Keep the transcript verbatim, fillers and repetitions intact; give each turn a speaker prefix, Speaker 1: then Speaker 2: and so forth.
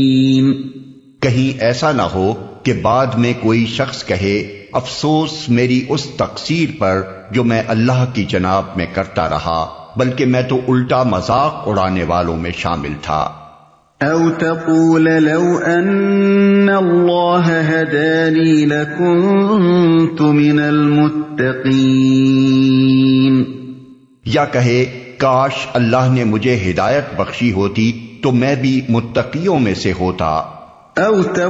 Speaker 1: कहीं ऐसा ना हो कि बाद में कोई शख्स कहे, अफसोस मेरी उस तकसीर पर जो मैं अल्लाह की जनाब में करता रहा, बल्कि मैं तो उल्टा मजाक उड़ाने वालों में शामिल था।
Speaker 2: औ तक़ूल लौ अन्ना अल्लाह हदानी लकुन्तु मिनल मुत्तक़ीन,
Speaker 1: या कहे, काश अल्लाह ने मुझे हिदायत बख्शी होती तो मैं भी मुत्तकियों में से होता।
Speaker 2: औ